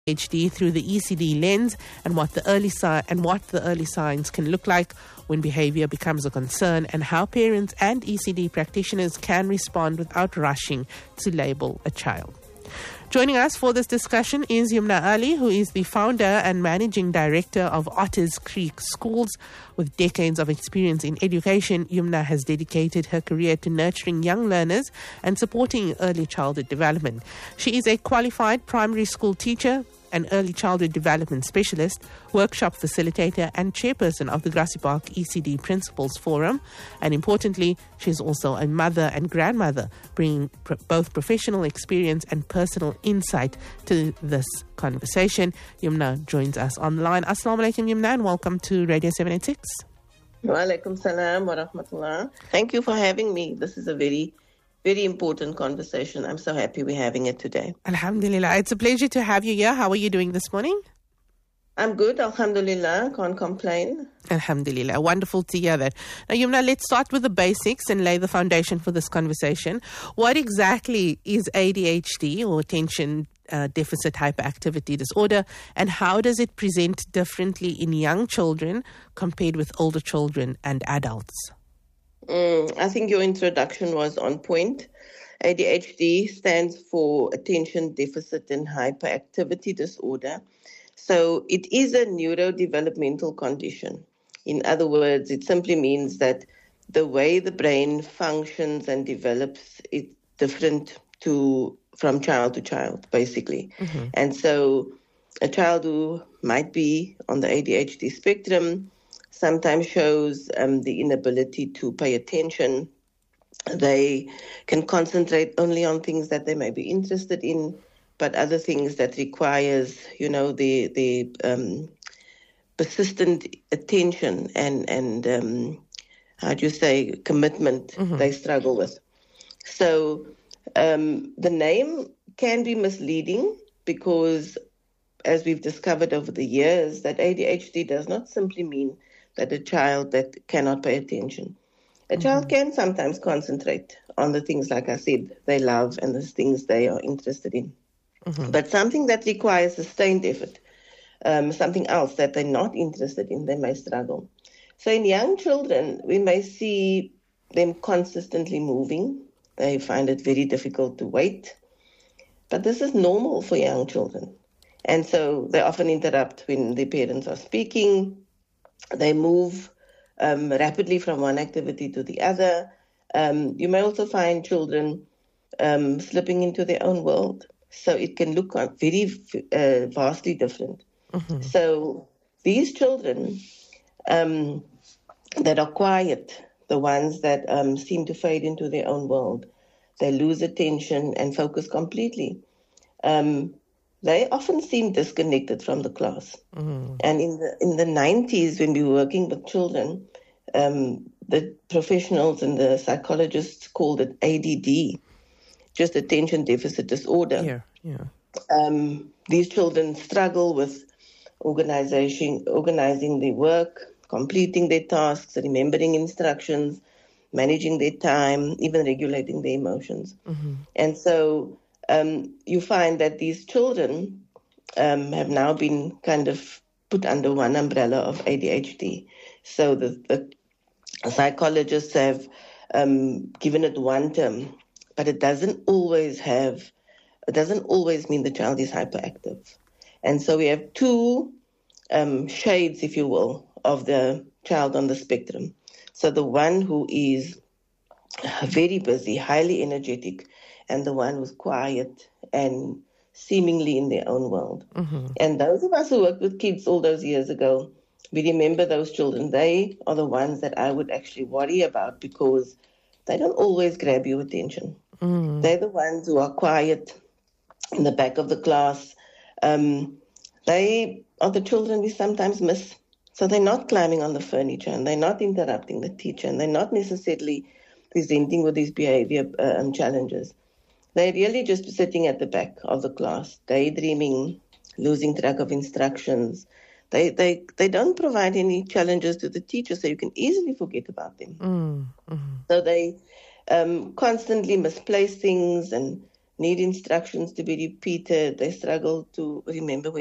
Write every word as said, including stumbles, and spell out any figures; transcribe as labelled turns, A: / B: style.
A: H D through the E C D lens and what the early si- and what the early signs can look like when behavior becomes a concern, and how parents and E C D practitioners can respond without rushing to label a child. Joining us for this discussion is Yumna Ali, who is the founder and managing director of Otters Creek Schools. With decades of experience in education, Yumna has dedicated her career to nurturing young learners and supporting early childhood development. She is a qualified primary school teacher, an early childhood development specialist, workshop facilitator, and chairperson of the Grassy Park E C D Principals Forum. And importantly, she's also a mother and grandmother, bringing pr- both professional experience and personal insight to this conversation. Yumna joins us online. Assalamu alaikum, Yumna, and welcome to Radio seven eighty-six.
B: Wa alaikum salam wa rahmatullah. Thank you for having me. This is a very Very important conversation. I'm so happy we're having it today.
A: Alhamdulillah. It's a pleasure to have you here. How are you doing this morning?
B: I'm good, alhamdulillah. Can't complain.
A: Alhamdulillah. Wonderful to hear that. Now, Yumna, let's start with the basics and lay the foundation for this conversation. What exactly is A D H D, or attention uh, deficit hyperactivity disorder, and how does it present differently in young children compared with older children and adults?
B: Mm, I think your introduction was on point. A D H D stands for Attention Deficit and Hyperactivity Disorder. So it is a neurodevelopmental condition. In other words, it simply means that the way the brain functions and develops is different to from child to child, basically. Mm-hmm. And so a child who might be on the A D H D spectrum sometimes shows um, the inability to pay attention. They can concentrate only on things that they may be interested in, but other things that requires, you know, the the um, persistent attention and and um, how do you say commitment, mm-hmm. they struggle with. So um, the name can be misleading because, as we've discovered over the years, that A D H D does not simply mean that a child that cannot pay attention. A mm-hmm. child can sometimes concentrate on the things, like I said, they love and the things they are interested in. Mm-hmm. But something that requires sustained effort, um, something else that they're not interested in, they may struggle. So in young children, we may see them consistently moving. They find it very difficult to wait. But this is normal for young children. And so they often interrupt when their parents are speaking. They move um, rapidly from one activity to the other. Um, you may also find children um, slipping into their own world. So it can look very uh, vastly different. Mm-hmm. So these children um, that are quiet, the ones that um, seem to fade into their own world, they lose attention and focus completely. Um, They often seem disconnected from the class. Mm-hmm. And in the in the nineties, when we were working with children, um, the professionals and the psychologists called it A D D, just attention deficit disorder.
A: Yeah, yeah.
B: Um, these children struggle with organization, organizing their work, completing their tasks, remembering instructions, managing their time, even regulating their emotions. Mm-hmm. And so Um, you find that these children um, have now been kind of put under one umbrella of A D H D. So the, the psychologists have um, given it one term, but it doesn't always have, it doesn't always mean the child is hyperactive. And so we have two um, shades, if you will, of the child on the spectrum. So the one who is very busy, highly energetic, and the one who's quiet and seemingly in their own world. Mm-hmm. And those of us who worked with kids all those years ago, we remember those children. They are the ones that I would actually worry about because they don't always grab your attention. Mm-hmm. They're the ones who are quiet in the back of the class. Um, they are the children we sometimes miss. So they're not climbing on the furniture and they're not interrupting the teacher and they're not necessarily presenting with these behavior um, challenges. They're really just sitting at the back of the class, daydreaming, losing track of instructions. They they they don't provide any challenges to the teacher, so you can easily forget about them. Mm, mm-hmm. So they um, constantly misplace things and need instructions to be repeated. They struggle to remember